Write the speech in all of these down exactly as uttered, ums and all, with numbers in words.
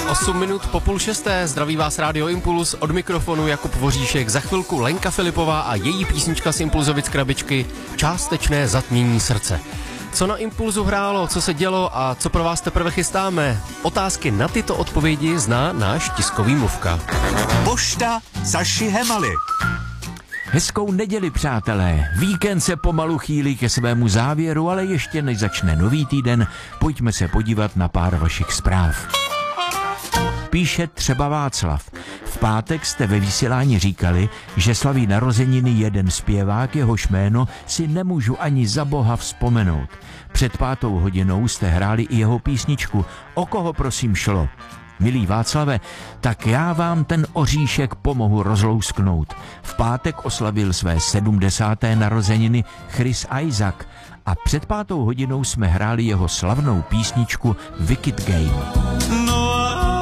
osm minut po půl šesté, zdraví vás Rádio Impuls, od mikrofonu Jakub Voříšek, za chvilku Lenka Filipová a její písnička z Impulzovic krabičky Částečné zatmění srdce. Co na Impulzu hrálo, co se dělo a co pro vás teprve chystáme? Otázky na tyto odpovědi zná náš tiskový mluvka. Pošta Saši Hemaly. Hezkou neděli, přátelé. Víkend se pomalu chýlí ke svému závěru, ale ještě než začne nový týden, pojďme se podívat na pár vašich zpráv. Píše třeba Václav. V pátek jste ve vysílání říkali, že slaví narozeniny jeden zpěvák, jehož jméno si nemůžu ani za boha vzpomenout. Před pátou hodinou jste hráli i jeho písničku. O koho prosím šlo? Milý Václave, tak já vám ten oříšek pomohu rozlousknout. V pátek oslavil své sedmdesáté narozeniny Chris Isaac a před pátou hodinou jsme hráli jeho slavnou písničku Wicked Game. No,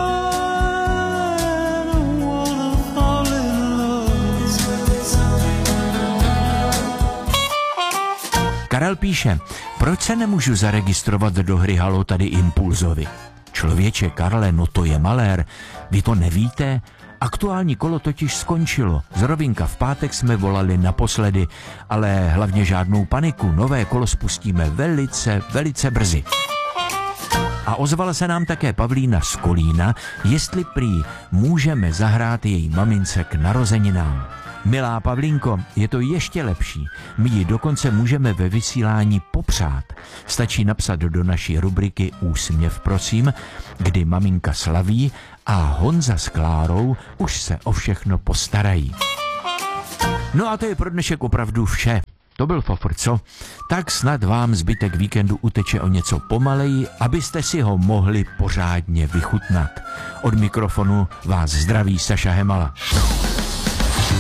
Karel píše, proč se nemůžu zaregistrovat do hry Halo tady Impulzovi? Člověče, Karle, no to je malér. Vy to nevíte? Aktuální kolo totiž skončilo. Z Rovinka v pátek jsme volali naposledy, ale hlavně žádnou paniku. Nové kolo spustíme velice, velice brzy. A ozvala se nám také Pavlína z Kolína, jestli prý můžeme zahrát její mamince k narozeninám. Milá Pavlínko, je to ještě lepší. My ji dokonce můžeme ve vysílání popřát. Stačí napsat do naší rubriky Úsměv, prosím, kdy maminka slaví a Honza s Klárou už se o všechno postarají. No a to je pro dnešek opravdu vše. To byl fofr, co? Tak snad vám zbytek víkendu uteče o něco pomaleji, abyste si ho mohli pořádně vychutnat. Od mikrofonu vás zdraví Saša Hemala.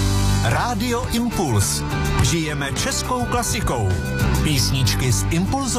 Rádio Impuls. Žijeme českou klasikou. Písničky z Impulzu.